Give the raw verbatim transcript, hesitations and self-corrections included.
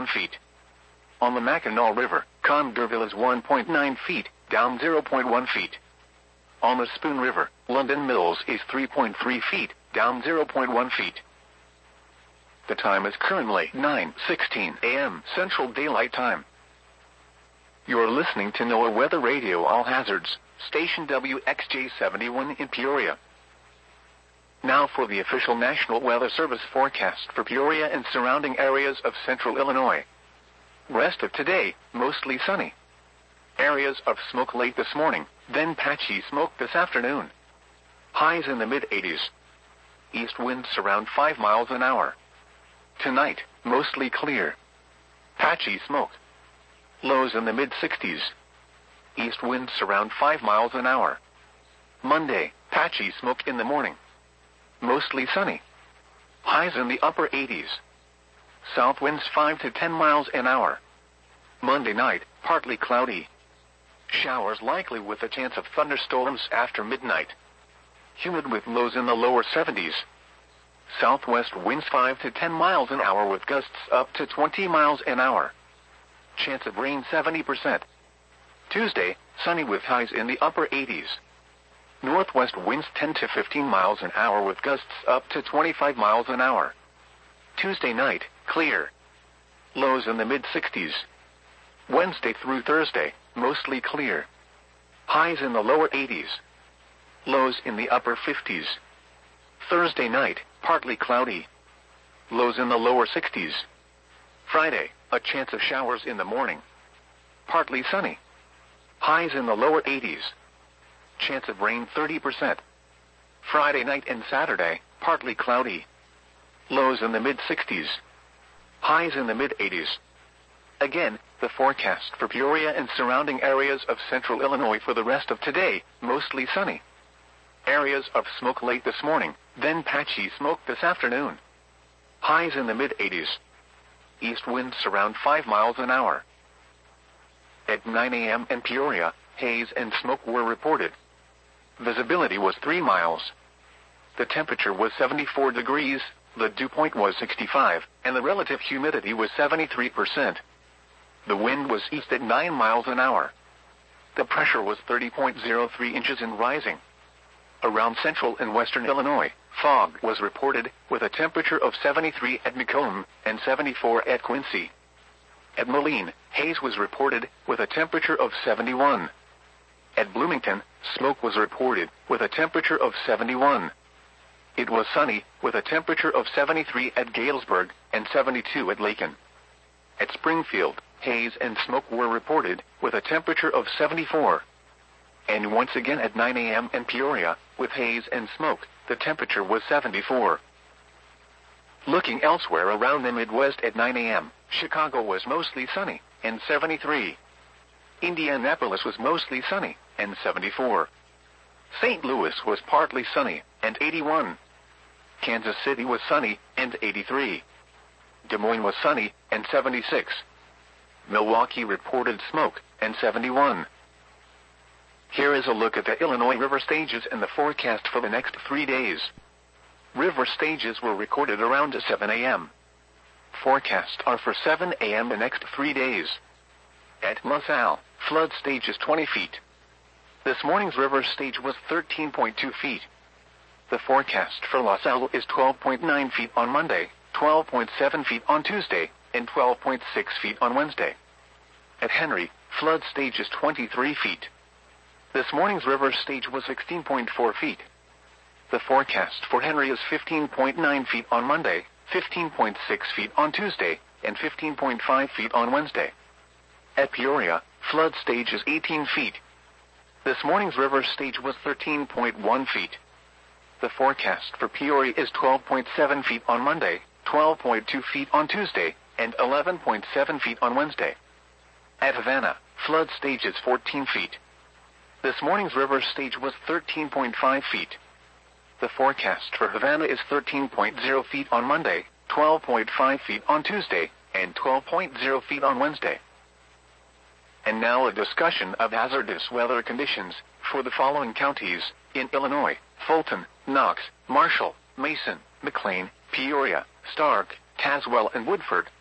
one feet. On the Mackinac River, Congerville is one point nine feet, down zero point one feet. On the Spoon River, London Mills is three point three feet, down zero point one feet. The time is currently nine sixteen a m Central Daylight Time. You're listening to NOAA Weather Radio All Hazards, station W X J seventy-one in Peoria. Now for the official National Weather Service forecast for Peoria and surrounding areas of central Illinois. Rest of today, mostly sunny. Areas of smoke late this morning, then patchy smoke this afternoon. Highs in the mid eighties. East winds around five miles an hour. Tonight, mostly clear. Patchy smoke. Lows in the mid sixties. East winds around five miles an hour. Monday, patchy smoke in the morning. Mostly sunny. Highs in the upper eighties. South winds five to ten miles an hour. Monday night, partly cloudy. Showers likely with a chance of thunderstorms after midnight. Humid with lows in the lower seventies. Southwest winds five to ten miles an hour with gusts up to twenty miles an hour. Chance of rain seventy percent. Tuesday, sunny with highs in the upper eighties. Northwest winds ten to fifteen miles an hour with gusts up to twenty-five miles an hour. Tuesday night, clear. Lows in the mid sixties. Wednesday through Thursday, mostly clear. Highs in the lower eighties. Lows in the upper fifties. Thursday night, partly cloudy. Lows in the lower sixties. Friday, a chance of showers in the morning. Partly sunny. Highs in the lower eighties. Chance of rain thirty percent. Friday night and Saturday, partly cloudy. Lows in the mid sixties. Highs in the mid eighties. Again, the forecast for Peoria and surrounding areas of central Illinois for the rest of today, mostly sunny. Areas of smoke late this morning, then patchy smoke this afternoon. Highs in the mid eighties. East winds around five miles an hour. At nine a m in Peoria, haze and smoke were reported. Visibility was three miles. The temperature was seventy-four degrees, the dew point was sixty-five, and the relative humidity was seventy-three percent. The wind was east at nine miles an hour. The pressure was thirty point zero three inches and rising. Around central and western Illinois, fog was reported, with a temperature of seventy-three at Macomb and seventy-four at Quincy. At Moline, haze was reported, with a temperature of seventy-one. At Bloomington, smoke was reported, with a temperature of seventy-one. It was sunny, with a temperature of seventy-three at Galesburg and seventy-two at Lakin. At Springfield, haze and smoke were reported, with a temperature of seventy-four. And once again at nine a m in Peoria, with haze and smoke, the temperature was seventy-four. Looking elsewhere around the Midwest at nine a m, Chicago was mostly sunny, and seventy-three. Indianapolis was mostly sunny, and seventy-four. Saint Louis was partly sunny, and eighty-one. Kansas City was sunny, and eighty-three. Des Moines was sunny, and seventy-six. Milwaukee reported smoke, and seventy-one. Here is a look at the Illinois river stages and the forecast for the next three days. River stages were recorded around seven a m Forecasts are for seven a m the next three days. At LaSalle, flood stage is twenty feet. This morning's river stage was thirteen point two feet. The forecast for LaSalle is twelve point nine feet on Monday, twelve point seven feet on Tuesday, and twelve point six feet on Wednesday. At Henry, flood stage is twenty-three feet. This morning's river stage was sixteen point four feet. The forecast for Henry is fifteen point nine feet on Monday, fifteen point six feet on Tuesday, and fifteen point five feet on Wednesday. At Peoria, flood stage is eighteen feet. This morning's river stage was thirteen point one feet. The forecast for Peoria is twelve point seven feet on Monday, twelve point two feet on Tuesday, and eleven point seven feet on Wednesday. At Havana, flood stage is fourteen feet. This morning's river stage was thirteen point five feet. The forecast for Havana is thirteen point zero feet on Monday, twelve point five feet on Tuesday, and twelve point zero feet on Wednesday. And now a discussion of hazardous weather conditions for the following counties in Illinois: Fulton, Knox, Marshall, Mason, McLean, Peoria, Stark, Tazewell, and Woodford.